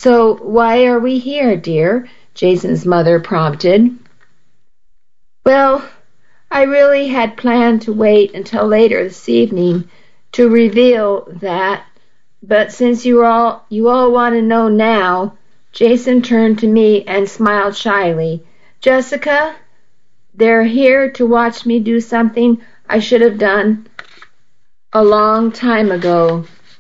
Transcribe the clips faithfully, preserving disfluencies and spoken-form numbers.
So why are we here, dear? Jason's mother prompted. Well, I really had planned to wait until later this evening to reveal that, but since you all you all want to know now, Jason turned to me and smiled shyly. Jessica, they're here to watch me do something I should have done a long time ago.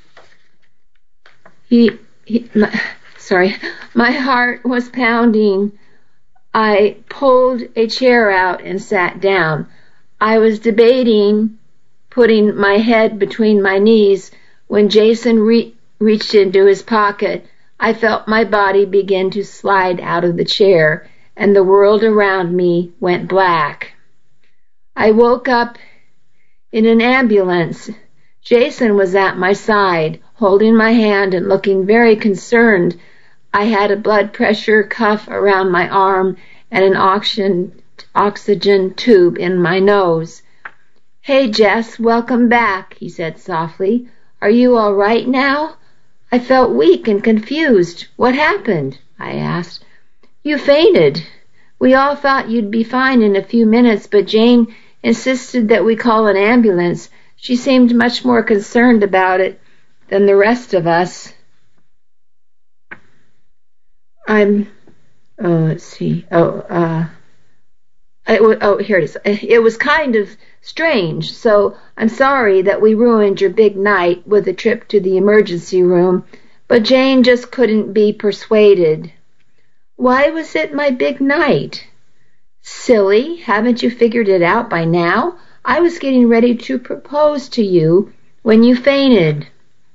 He, he my, sorry, my heart was pounding. I pulled a chair out and sat down. I was debating putting my head between my knees when Jason re- reached into his pocket. I felt my body begin to slide out of the chair, and the world around me went black. I woke up in an ambulance. Jason was at my side, holding my hand and looking very concerned. I had a blood pressure cuff around my arm and an oxygen, oxygen tube in my nose. Hey, Jess, welcome back, he said softly. Are you all right now? I felt weak and confused. What happened? I asked. You fainted. We all thought you'd be fine in a few minutes, but Jane insisted that we call an ambulance. She seemed much more concerned about it than the rest of us. I'm, oh, let's see, oh, uh, it was, oh, here it is. It was kind of strange, so I'm sorry that we ruined your big night with a trip to the emergency room, but Jane just couldn't be persuaded. Why was it my big night? Silly, haven't you figured it out by now? I was getting ready to propose to you when you fainted.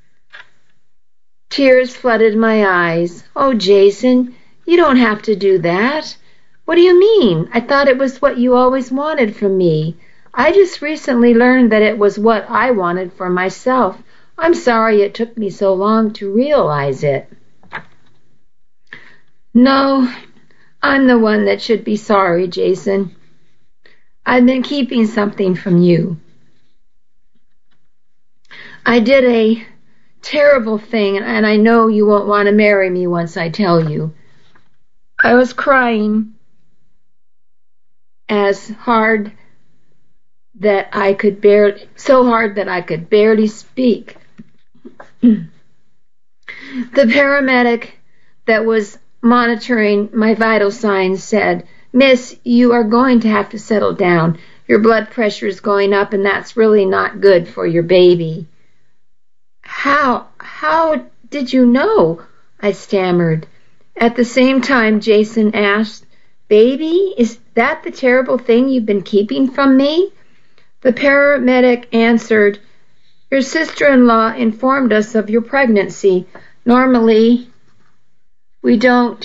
Tears flooded my eyes. Oh, Jason, you don't have to do that. What do you mean? I thought it was what you always wanted from me. I just recently learned that it was what I wanted for myself. I'm sorry it took me so long to realize it. No, I'm the one that should be sorry, Jason. I've been keeping something from you. I did a terrible thing, and I know you won't want to marry me once I tell you. I was crying as hard that I could barely, so hard that I could barely speak. The paramedic that was monitoring my vital signs said, Miss, you are going to have to settle down. Your blood pressure is going up, and that's really not good for your baby. How, how did you know? I stammered. At the same time, Jason asked, Baby, is that the terrible thing you've been keeping from me? The paramedic answered, Your sister-in-law informed us of your pregnancy. Normally, we don't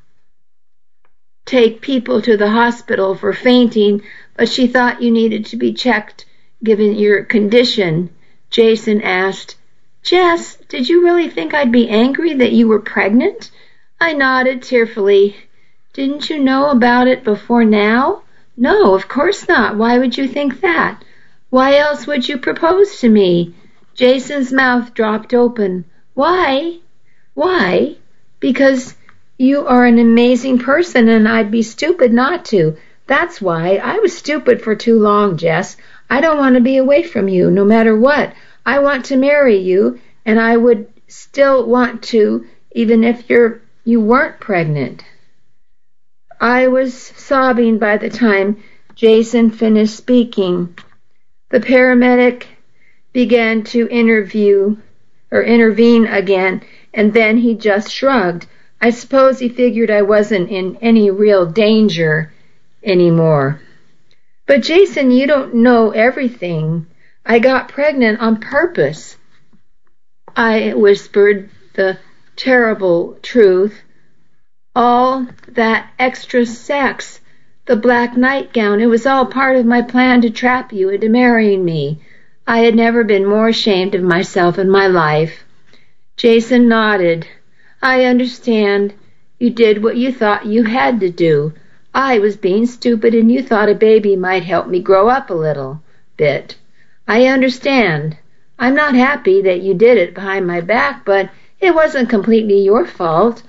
take people to the hospital for fainting, but she thought you needed to be checked given your condition. Jason asked, Jess, did you really think I'd be angry that you were pregnant? I nodded tearfully. Didn't you know about it before now? No, of course not. Why would you think that? Why else would you propose to me? Jason's mouth dropped open. Why? Why? Because you are an amazing person and I'd be stupid not to. That's why. I was stupid for too long, Jess. I don't want to be away from you, no matter what. I want to marry you, and I would still want to, even if you're, you weren't pregnant. I was sobbing by the time Jason finished speaking. The paramedic began to interview or intervene again, and then he just shrugged. I suppose he figured I wasn't in any real danger anymore. But Jason, you don't know everything. I got pregnant on purpose. I whispered the terrible truth. All that extra sex, the black nightgown, it was all part of my plan to trap you into marrying me. I had never been more ashamed of myself in my life. Jason nodded. I understand. You did what you thought you had to do. I was being stupid and you thought a baby might help me grow up a little bit. I understand. I'm not happy that you did it behind my back, but it wasn't completely your fault.